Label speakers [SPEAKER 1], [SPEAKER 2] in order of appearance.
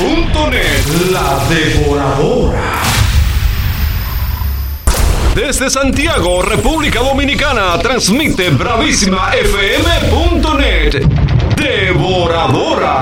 [SPEAKER 1] La Devoradora. Desde Santiago, República Dominicana, transmite bravísimafm.net. Devoradora.